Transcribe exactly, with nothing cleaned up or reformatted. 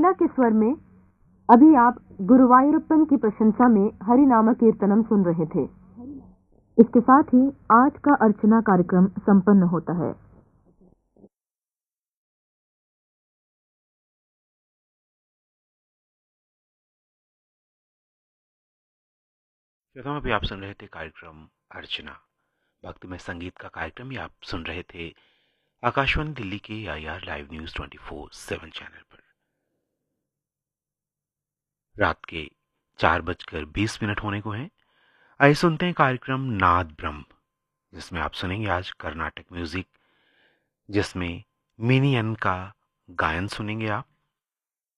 मीरा के स्वर में अभी आप गुरुवायूरप्पन की प्रशंसा में हरिनाम कीर्तनम सुन रहे थे। इसके साथ ही आज का अर्चना कार्यक्रम संपन्न होता है। श्रोताओं, अभी आप सुन रहे थे कार्यक्रम अर्चना भक्तिमय संगीत का कार्यक्रम। ये आप सुन रहे थे आकाशवाणी दिल्ली के I R live news twenty four seven channel पर। रात के चार बजकर बीस मिनट होने को हैं। आइए सुनते हैं कार्यक्रम नाद ब्रह्म, जिसमें आप सुनेंगे आज कर्नाटक म्यूजिक, जिसमें मिनी एन का गायन सुनेंगे आप।